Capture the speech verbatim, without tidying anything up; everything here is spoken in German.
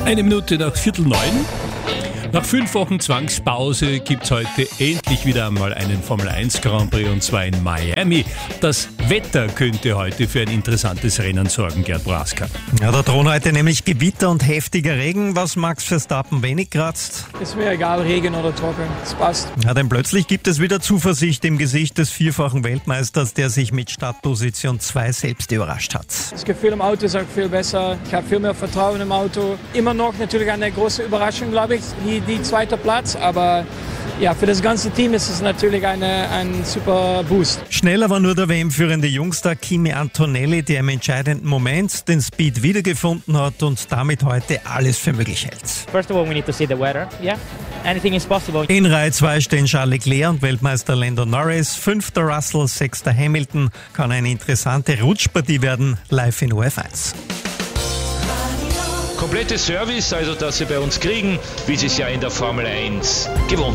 Eine Minute nach Viertel neun. Nach fünf Wochen Zwangspause gibt's heute endlich wieder einmal einen Formel eins Grand Prix, und zwar in Miami. Das Wetter könnte heute für ein interessantes Rennen sorgen, Gerd Braska. Ja, da drohen heute nämlich Gewitter und heftiger Regen, was Max Verstappen wenig kratzt. Ist mir egal, Regen oder trocken, es passt. Ja, denn plötzlich gibt es wieder Zuversicht im Gesicht des vierfachen Weltmeisters, der sich mit Startposition zwei selbst überrascht hat. Das Gefühl im Auto ist auch viel besser. Ich habe viel mehr Vertrauen im Auto. Immer noch natürlich eine große Überraschung, glaube ich, die, die zweite Platz. Aber ja, für das ganze Team ist es natürlich eine, ein super Boost. Schneller war nur der W M-führende Jungstar Kimi Antonelli, der im entscheidenden Moment den Speed wiedergefunden hat und damit heute alles für möglich hält. First of all, we need to see the weather. Yeah, anything is possible. In Reihe zwei stehen Charles Leclerc und Weltmeister Lando Norris, fünfter Russell, sechster Hamilton. Kann eine interessante Rutschpartie werden, live in O F eins. Komplette Service, also dass Sie bei uns kriegen, wie Sie es ja in der Formel eins gewohnt